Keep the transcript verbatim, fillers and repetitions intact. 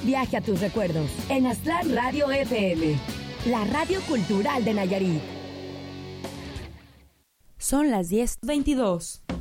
Viaje a tus recuerdos en Aztlán Radio F M, la radio cultural de Nayarit. Son las diez veintidós.